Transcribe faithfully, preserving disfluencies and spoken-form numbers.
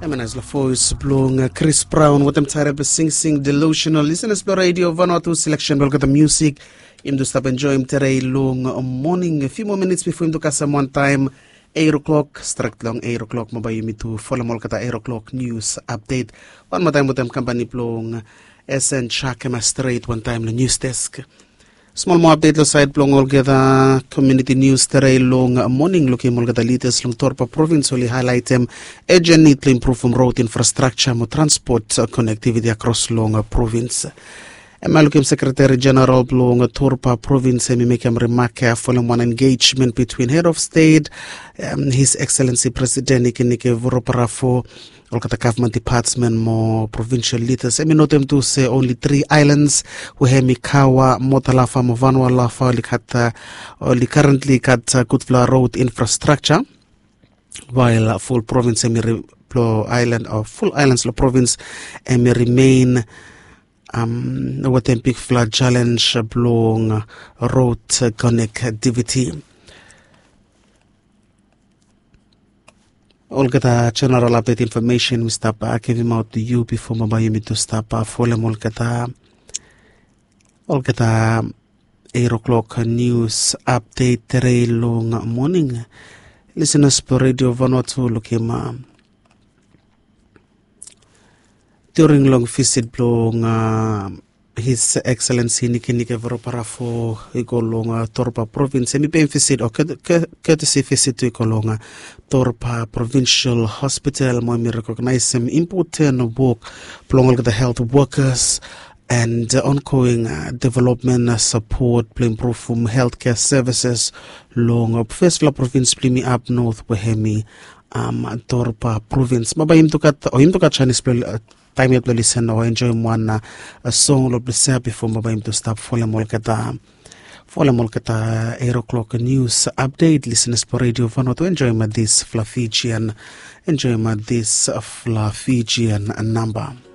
Emanas la voice blowing Chris Brown what I'm tired of sing sing delusional listeners to radio Vanuatu selection welcome the music him to stop enjoy him today long morning a few more minutes before him to cast some one time eight o'clock strict long eight o'clock mabayo mi to follow mo kata eight o'clock news update one more time with them company blowing S N Chakema straight one time the news desk. Small more update lo side plong olgeda community news today long morning looking olgeda latest long Torpa province only highlight them agent need to improve from road infrastructure mo transport connectivity across long province. Emalookim Secretary General Blong Torpa Province mi make him remark following one engagement between Head of State, um, His Excellency President Ikinike Voroparafo, Olkata Government Department mo provincial leaders. I mean not them to say only three islands Wehemi Kawa, Motalafa, Movanwa Lafa, Likata only currently kat Kutfla road infrastructure, while full province emi island or full islands la province emi remain Um, what a big flood challenge along road connectivity. All get a general update information we stop uh, give him out to you before Mabayumi to stop uh, follow all get a all get a eight o'clock news update today long morning. Listeners to radio Vanuatu looking uh, during long visit blong uh, His Excellency Nikinike Voroparafo ikolonga Torpa Province mi pay visit or courtesy visit to ikolonga Torpa Provincial Hospital mo mi recognize some important work blong the health workers and uh, ongoing uh, development uh, support to improve from healthcare services long up first la province plimi up north Wehemi um Torpa Province mabayim to kat o him to kat Chinese uh, time yet to listen or enjoy one uh, a song of the before mabayim to stop follow molkata follow molkata eight o'clock news update listeners for radio Vanuatu to enjoy my this Flafigian enjoy my this Flafigian number.